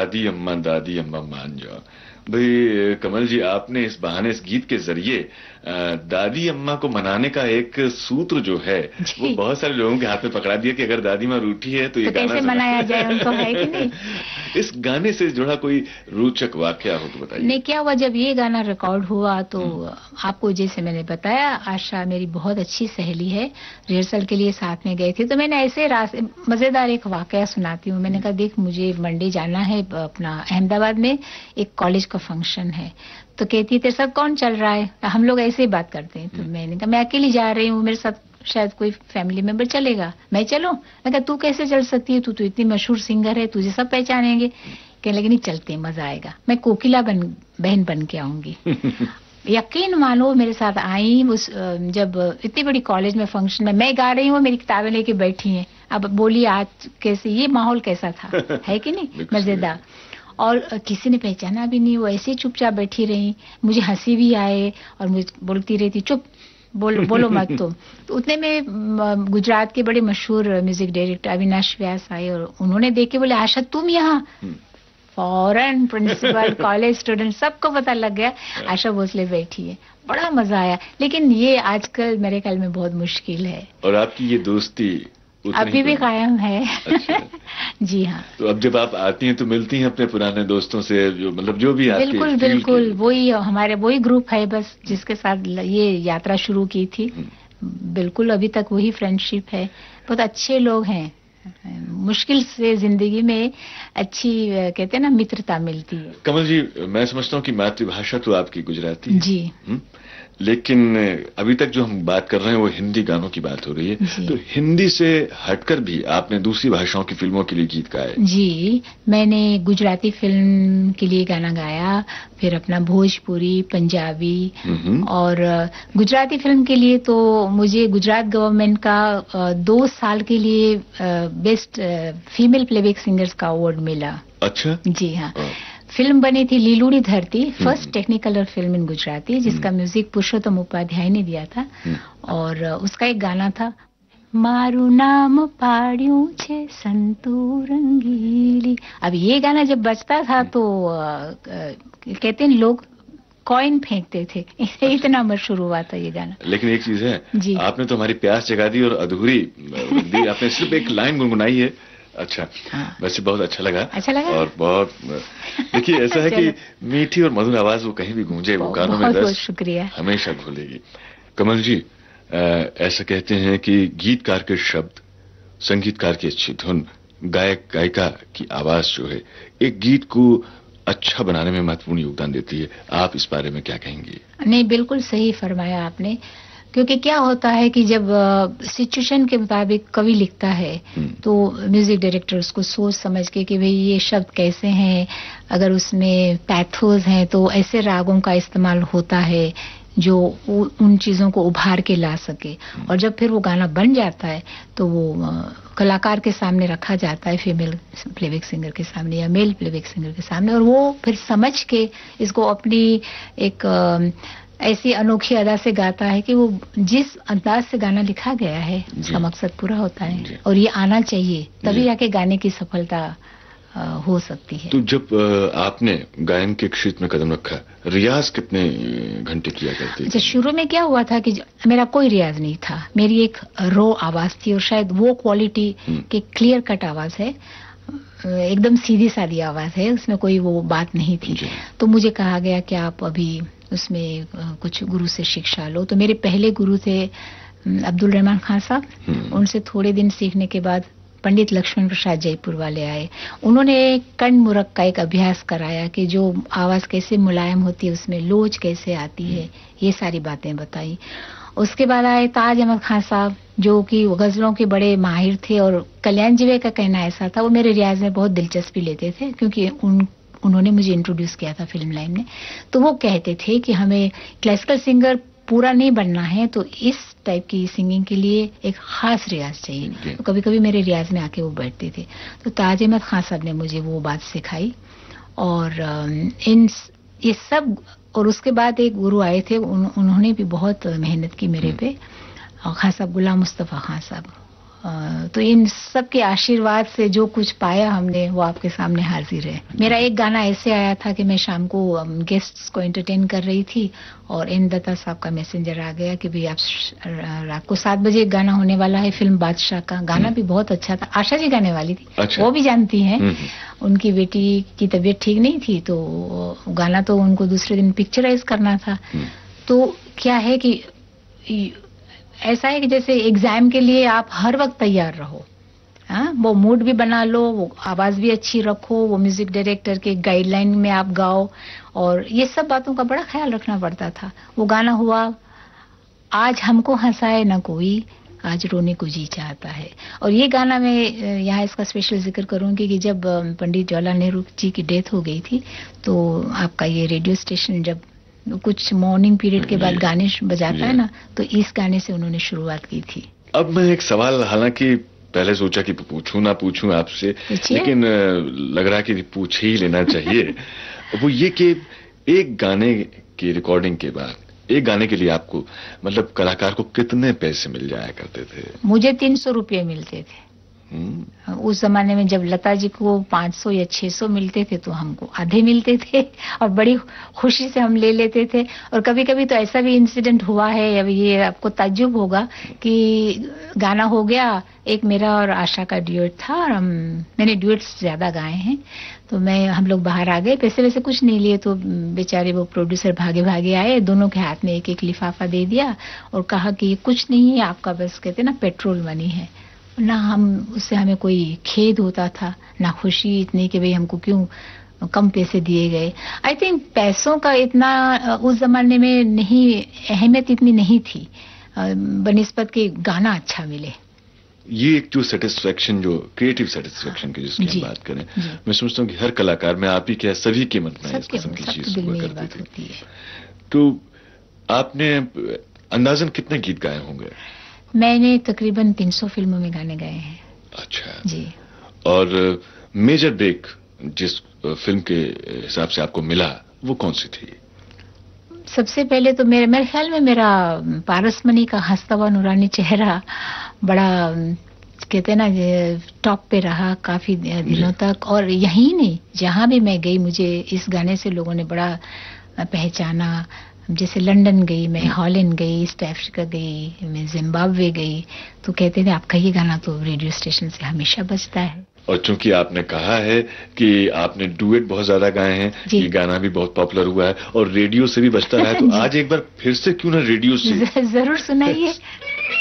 दादी अम्मा मान जाओ। भाई कमल जी, आपने इस बहाने इस गीत के जरिए दादी अम्मा को मनाने का एक सूत्र जो है वो बहुत सारे लोगों के हाथ में पकड़ा दिया कि अगर दादी माँ रूठी है तो ये तो गाना कैसे मनाया जाए उनको, है कि नहीं? इस गाने से जुड़ा कोई रोचक वाकया हो तो बताइए। नहीं, क्या हुआ जब ये गाना रिकॉर्ड हुआ तो आपको जैसे मैंने बताया, आशा मेरी बहुत अच्छी सहेली है, रिहर्सल के लिए साथ में गए थे, तो मैंने ऐसे मजेदार एक वाकया सुनाती हूँ। मैंने कहा देख, मुझे मंडे जाना है अपना अहमदाबाद में, एक कॉलेज का फंक्शन है। तो कहती है तेरे साथ कौन चल रहा है? हम लोग ऐसे ही बात करते हैं। तो मैंने कहा मैं अकेली जा रही हूँ, मेरे साथ शायद कोई फैमिली मेंबर चलेगा, मैं चलूं? मैं कहा तू कैसे चल सकती है, तू तो इतनी मशहूर सिंगर है, तुझे सब पहचानेंगे। कहने लगे नहीं चलते, मजा आएगा, मैं कोकिला बहन बन के आऊंगी। यकीन मानो मेरे साथ आई, उस जब इतनी बड़ी कॉलेज में फंक्शन में मैं गा रही हूँ, मेरी किताबें लेके बैठी हैं। अब बोली आज कैसे, ये माहौल कैसा था, है कि नहीं, मजेदार। और किसी ने पहचाना भी नहीं, वो ऐसे ही चुपचाप बैठी रही। मुझे हंसी भी आए और मुझे बोलती रहती चुप, बोलो मत तुम। तो उतने में गुजरात के बड़े मशहूर म्यूजिक डायरेक्टर अविनाश व्यास आए और उन्होंने देख के बोले आशा तुम यहाँ? फौरन प्रिंसिपल, कॉलेज स्टूडेंट सबको पता लग गया आशा भोसले बैठी है। बड़ा मजा आया, लेकिन ये आजकल मेरे ख्याल में बहुत मुश्किल है। और आपकी ये दोस्ती अभी भी कायम है। अच्छा। जी हाँ। तो अब जब आप आती हैं तो मिलती हैं अपने पुराने दोस्तों से, जो मतलब जो भी आपके बिल्कुल बिल्कुल, वही हमारे वही ग्रुप है बस, जिसके साथ ये यात्रा शुरू की थी। बिल्कुल अभी तक वही फ्रेंडशिप है, बहुत अच्छे लोग हैं। मुश्किल से जिंदगी में अच्छी कहते हैं ना मित्रता मिलती है। कमल जी, मैं समझता हूँ कि मातृभाषा तो आपकी गुजराती है जी, लेकिन अभी तक जो हम बात कर रहे हैं वो हिंदी गानों की बात हो रही है, तो हिंदी से हटकर भी आपने दूसरी भाषाओं की फिल्मों के लिए गीत गाए। जी, मैंने गुजराती फिल्म के लिए गाना गाया, फिर अपना भोजपुरी, पंजाबी, और गुजराती फिल्म के लिए तो मुझे गुजरात गवर्नमेंट का 2 साल के लिए बेस्ट फीमेल प्लेबैक सिंगर्स का अवार्ड मिला। अच्छा। जी हाँ। फिल्म बनी थी लीलूड़ी धरती, first Technicolor film in Gujarati, जिसका म्यूजिक पुरुषोत्तम उपाध्याय ने दिया था। और उसका एक गाना था, मारू नाम पाड़ियों छे संतू रंगीली। अब ये गाना जब बजता था तो कहते हैं लोग कॉइन फेंकते थे, इतना मशहूर हुआ था ये गाना। लेकिन एक चीज है जी, आपने तो हमारी प्यास जगा दी और अधूरी दी, आपने सिर्फ एक लाइन गुनगुनाई है। अच्छा, वैसे बहुत अच्छा लगा। और बहुत देखिए ऐसा है कि मीठी और मधुर आवाज वो कहीं भी गूंजे, वो गानों में बहुत शुक्रिया, हमेशा घुलेगी। कमल जी, ऐसा कहते हैं कि गीतकार के शब्द, संगीतकार की अच्छी धुन, गायक गायिका की आवाज जो है एक गीत को अच्छा बनाने में महत्वपूर्ण योगदान देती है। आप इस बारे में क्या कहेंगी? नहीं, बिल्कुल सही फरमाया आपने, क्योंकि क्या होता है कि जब सिचुएशन के मुताबिक कवि लिखता है तो म्यूजिक डायरेक्टर उसको सोच समझ के कि भाई ये शब्द कैसे हैं, अगर उसमें पैथोस हैं तो ऐसे रागों का इस्तेमाल होता है जो उन चीजों को उभार के ला सके। और जब फिर वो गाना बन जाता है तो वो कलाकार के सामने रखा जाता है, फीमेल प्लेबैक सिंगर के सामने या मेल प्लेबैक सिंगर के सामने, और वो फिर समझ के इसको अपनी एक ऐसी अनोखी अदा से गाता है कि वो जिस अंदाज से गाना लिखा गया है उसका मकसद पूरा होता है। और ये आना चाहिए, तभी जाके गाने की सफलता हो सकती है। तो जब आपने गायन के क्षेत्र में कदम रखा, रियाज कितने घंटे किया करते थे? अच्छा, शुरू में क्या हुआ था कि मेरा कोई रियाज नहीं था, मेरी एक रो आवाज थी और शायद वो क्वालिटी की क्लियर कट आवाज है, एकदम सीधी सादी आवाज है, उसमें कोई वो बात नहीं थी। तो मुझे कहा गया कि आप अभी उसमें कुछ गुरु से शिक्षा लो। तो मेरे पहले गुरु थे अब्दुल रहमान खान साहब। उनसे थोड़े दिन सीखने के बाद पंडित लक्ष्मण प्रसाद जयपुर वाले आए, उन्होंने कण मुरक का एक अभ्यास कराया कि जो आवाज कैसे मुलायम होती है, उसमें लोच कैसे आती है, ये सारी बातें बताई। उसके बाद आए ताज अहमद खान साहब, जो कि गजलों के बड़े माहिर थे, और कल्याण जीवे का कहना ऐसा था, वो मेरे रियाज में बहुत दिलचस्पी लेते थे क्योंकि उन्होंने मुझे इंट्रोड्यूस किया था फिल्म लाइन में। तो वो कहते थे कि हमें क्लासिकल सिंगर पूरा नहीं बनना है, तो इस टाइप की सिंगिंग के लिए एक खास रियाज चाहिए। तो कभी कभी मेरे रियाज में आके वो बैठते थे। तो ताज अहमद खान साहब ने मुझे वो बात सिखाई, और ये सब। और उसके बाद एक गुरु आए थे, उन्होंने भी बहुत मेहनत की मेरे पे, खान साहब, गुलाम मुस्तफा खान साहब, तो इन सब के आशीर्वाद से जो कुछ पाया हमने वो आपके सामने हाजिर है। मेरा एक गाना ऐसे आया था कि मैं शाम को गेस्ट्स को एंटरटेन कर रही थी और एन दत्ता साहब का मैसेंजर आ गया कि भाई आप रात को 7 बजे एक गाना होने वाला है फिल्म बादशाह का। गाना भी बहुत अच्छा था, आशा जी गाने वाली थी। अच्छा। वो भी जानती हैं। उनकी बेटी की तबीयत ठीक नहीं थी तो गाना तो उनको दूसरे दिन पिक्चराइज करना था। तो क्या है कि ऐसा है कि जैसे एग्जाम के लिए आप हर वक्त तैयार रहो। हाँ, वो मूड भी बना लो, वो आवाज भी अच्छी रखो, वो म्यूजिक डायरेक्टर के गाइडलाइन में आप गाओ, और ये सब बातों का बड़ा ख्याल रखना पड़ता था। वो गाना हुआ आज हमको हंसाए न कोई, आज रोने को जी चाहता है। और ये गाना मैं यहाँ इसका स्पेशल जिक्र करूंगी कि जब पंडित जवाहरलाल नेहरू जी की डेथ हो गई थी तो आपका ये रेडियो स्टेशन जब कुछ मॉर्निंग पीरियड के बाद गाने बजाता है ना, तो इस गाने से उन्होंने शुरुआत की थी। अब मैं एक सवाल, हालांकि पहले सोचा कि पूछूं ना पूछूं आपसे, लेकिन लग रहा है कि पूछ ही लेना चाहिए। वो ये कि एक गाने की रिकॉर्डिंग के बाद एक गाने के लिए आपको मतलब कलाकार को कितने पैसे मिल जाया करते थे? मुझे 300 रुपये मिलते थे। उस जमाने में जब लता जी को 500 या 600 मिलते थे तो हमको आधे मिलते थे और बड़ी खुशी से हम ले लेते थे। और कभी कभी तो ऐसा भी इंसिडेंट हुआ है, अब ये आपको ताज्जुब होगा कि गाना हो गया, एक मेरा और आशा का ड्यूएट था और मैंने ड्यूएट्स ज्यादा गाए हैं, तो हम लोग बाहर आ गए, पैसे वैसे कुछ नहीं लिए, तो बेचारे वो प्रोड्यूसर भागे भागे आए, दोनों के हाथ में एक एक लिफाफा दे दिया और कहा कि ये कुछ नहीं है आपका, बस कहते ना पेट्रोल मनी है ना। उससे हमें कोई खेद होता था ना खुशी इतनी कि भाई हमको क्यों कम पैसे दिए गए। आई थिंक पैसों का इतना उस जमाने में नहीं, अहमियत इतनी नहीं थी बनिस्बत के गाना अच्छा मिले। ये एक जो सेटिस्फेक्शन, जो क्रिएटिव सेटिस्फेक्शन की जिसकी हम बात करें, मैं समझता हूँ कि हर कलाकार में आप ही क्या सभी के मन में इस किस्म की चीज हुआ करती थी। तो आपने अंदाजन कितने गीत गाए होंगे? मैंने तकरीबन 300 फिल्मों में गाने गाए हैं। अच्छा जी। और मेजर ब्रेक जिस फिल्म के हिसाब से आपको मिला वो कौन सी थी? सबसे पहले तो मेरे ख्याल में मेरा पारसमणि का हंसता हुआ नूरानी चेहरा बड़ा कहते हैं ना टॉप पे रहा काफी दिनों तक। और यहीं नहीं, जहां भी मैं गई मुझे इस गाने से लोगों ने बड़ा पहचाना। जैसे लंदन गई मैं, हॉलैंड गई, ईस्ट अफ्रीका गई, मैं जिम्बाब्वे गई, तो कहते थे आपका ये गाना तो रेडियो स्टेशन से हमेशा बजता है। और चूंकि आपने कहा है कि आपने डुएट बहुत ज्यादा गाए हैं, ये गाना भी बहुत पॉपुलर हुआ है और रेडियो से भी बजता रहा है, तो आज एक बार फिर से क्यों ना रेडियो से जरूर सुनाइए।